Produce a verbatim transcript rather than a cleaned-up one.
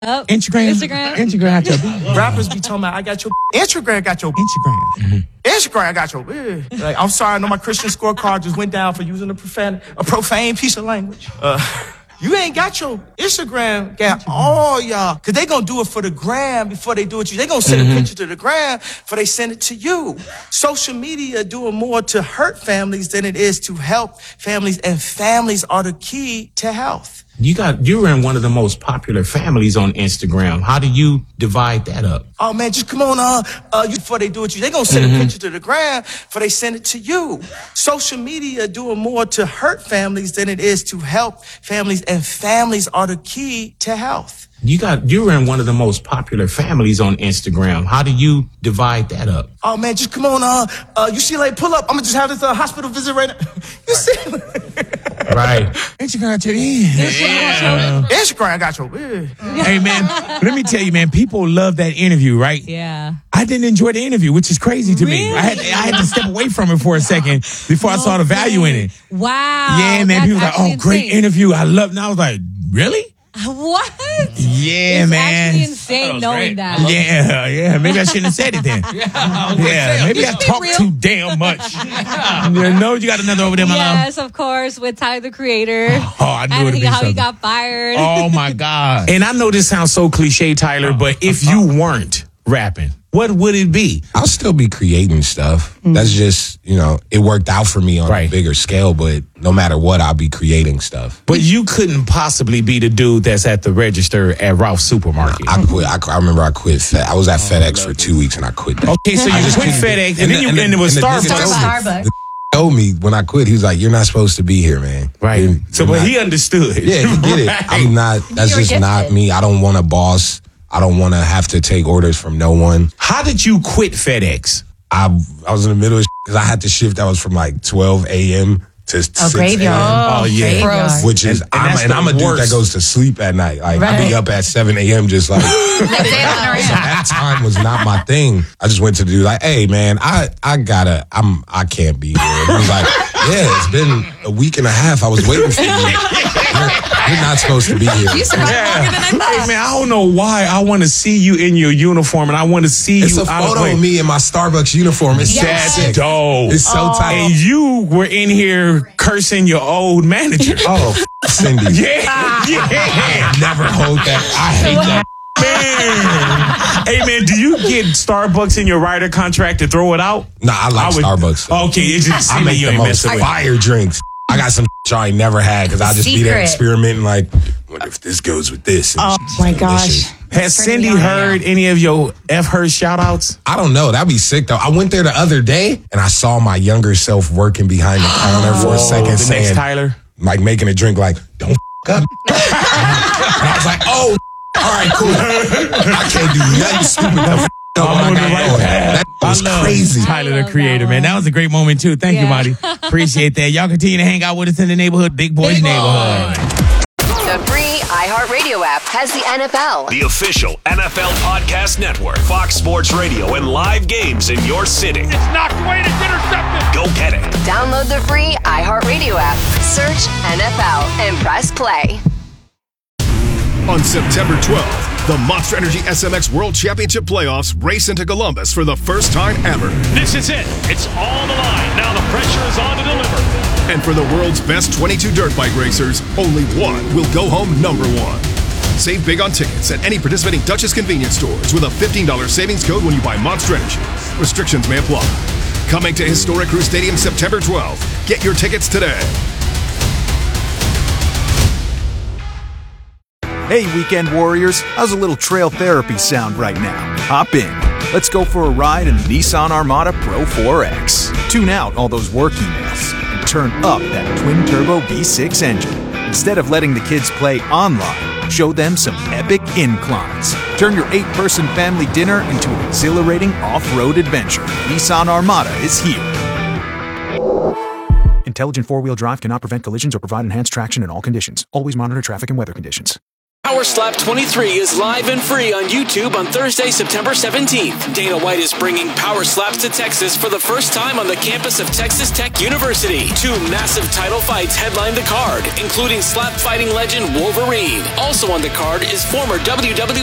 Oh, Instagram. Instagram. Instagram got your bitch. Rappers be talking about, I got your Instagram got your Instagram. Mm-hmm. Instagram got your bitch. Like, I'm sorry, I know my Christian scorecard just went down for using a profane, a profane piece of language. Uh, you ain't got your Instagram, got all y'all, cause they gonna do it for the gram before they do it to you. They gonna send mm-hmm. a picture to the gram before they send it to you. Social media doing more to hurt families than it is to help families, and families are the key to health. You got, you're in one of the most popular families on Instagram. How do you divide that up? Oh man, just come on, uh, uh, you, before they do it to you. They gonna send mm-hmm. a picture to the gram before they send it to you. Social media doing more to hurt families than it is to help families, and families are the key to health. You got, you're in one of the most popular families on Instagram. How do you divide that up? Oh man, just come on, uh, uh, you see, like, pull up. I'm gonna just have this uh, hospital visit right now. You see? Right. Instagram got your yeah. Instagram got your yeah. Hey man, let me tell you, man, people love that interview, right? Yeah. I didn't enjoy the interview, which is crazy to really? me. I had to, I had to step away from it for a second before I saw the value in it. Wow. Yeah, man. People were like, oh, great insane. interview. I love it. And I was like, really? What? Yeah, it's man. Actually insane that knowing great. that. Yeah, yeah. Maybe I shouldn't have said it then. yeah, yeah maybe I talked real. too damn much. You know, you got another over there, my love. Yes, of course, with Tyler, the Creator. Oh, I knew and it'd be how something. he got fired. Oh my God. And I know this sounds so cliche, Tyler, but if you weren't rapping, what would it be? I'll still be creating stuff. Mm-hmm. That's just, you know, it worked out for me on right. a bigger scale, but no matter what, I'll be creating stuff. But you couldn't possibly be the dude that's at the register at Ralph's Supermarket. I quit. I, I remember I quit. Fed, I was at FedEx for two weeks and I quit that. Okay, so you just quit FedEx and, and then you, and, and it was and Starbucks. Starbucks. The told me when I quit, he was like, "You're not supposed to be here, man." Right. You're, so, you're but not. he understood. Yeah, he get it. Right. I'm not. That's just not me. I don't want a boss. I don't want to have to take orders from no one. How did you quit FedEx? I I was in the middle of because I had to shift. That was from like twelve a.m. to oh, six graveyard. a.m. Oh, yeah. Graveyard. Which is, and, and, I'm, and I'm a dude worst. that goes to sleep at night. Like, right. I be up at seven a.m. just like. So that time was not my thing. I just went to the dude like, hey, man, I, I gotta, I'm, I can't be here. And he was like, yeah, it's been a week and a half. I was waiting for you. You're, you're not supposed to be here. You survived yeah. longer than I thought. Hey, man, I don't know why I want to see you in your uniform and I want to see it's you. It's a photo of me in my Starbucks uniform. It's yes. so sick. Dope. It's so oh. tight. And you were in here cursing your old manager. Oh, f- Cindy. Yeah. Yeah. Never hold that. I hate that. Man. Hey, man, do you get Starbucks in your rider contract to throw it out? Nah, I like I would, Starbucks. Though. Okay, it's just I make you the ain't most fire drinks. I got some y'all ain't never had because I just Secret. be there experimenting like, what if this goes with this? And oh, my gosh. Has Cindy heard any of your F her shout outs? I don't know. That'd be sick, though. I went there the other day, and I saw my younger self working behind the counter for Whoa, a second the saying, next Tyler? Like making a drink like, don't f up. And I was like, oh, all right, cool. I can't do nothing stupid. F up I'm when I got right going. that was crazy. Tyler, the Creator, man. That was a great moment, too. Thank yeah. you, Marty. Appreciate that. Y'all continue to hang out with us in the neighborhood, Big Boys Big Neighborhood. The free iHeartRadio app has the N F L. The official N F L podcast network, Fox Sports Radio, and live games in your city. It's knocked away and it's intercepted. Go get it. Download the free iHeartRadio app. Search N F L and press play. On September twelfth, the Monster Energy S M X World Championship Playoffs race into Columbus for the first time ever. This is it. It's all on the line. Now the pressure is on to deliver. And for the world's best twenty-two dirt bike racers, only one will go home number one. Save big on tickets at any participating Duchess convenience stores with a fifteen dollars savings code when you buy Monster Energy. Restrictions may apply. Coming to Historic Crew Stadium September twelfth. Get your tickets today. Hey, Weekend Warriors, how's a little trail therapy sound right now? Hop in. Let's go for a ride in the Nissan Armada Pro four X. Tune out all those work emails and turn up that twin-turbo V six engine. Instead of letting the kids play online, show them some epic inclines. Turn your eight-person family dinner into an exhilarating off-road adventure. Nissan Armada is here. Intelligent four-wheel drive cannot prevent collisions or provide enhanced traction in all conditions. Always monitor traffic and weather conditions. Power Slap twenty-three is live and free on YouTube on Thursday, September seventeenth. Dana White is bringing Power Slaps to Texas for the first time on the campus of Texas Tech University. Two massive title fights headline the card, including slap fighting legend Wolverine. Also on the card is former W W E